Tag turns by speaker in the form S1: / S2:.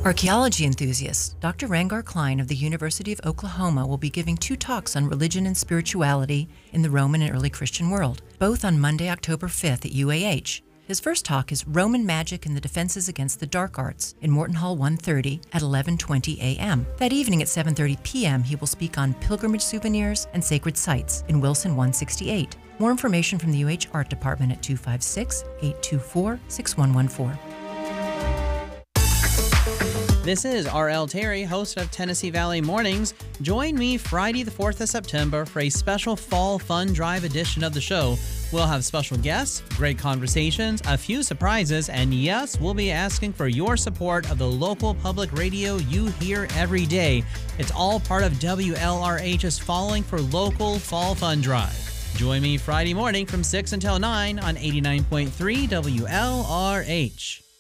S1: Archaeology enthusiast Dr. Rangar Klein of the University of Oklahoma will be giving 2 talks on religion and spirituality in the Roman and early Christian world, both on Monday, October 5th at UAH. His first talk is Roman Magic and the Defenses Against the Dark Arts in Morton Hall 130 at 11:20 a.m. That evening at 7:30 p.m. he will speak on pilgrimage souvenirs and sacred sites in Wilson 168. More information from the UH Art Department at 256-824-6114.
S2: This is R.L. Terry, host of Tennessee Valley Mornings. Join me Friday the 4th of September for a special Fall Fun Drive edition of the show. We'll have special guests, great conversations, a few surprises, and yes, we'll be asking for your support of the local public radio you hear every day. It's all part of WLRH's Falling for Local Fall Fun Drive. Join me Friday morning from 6 until 9 on 89.3 WLRH.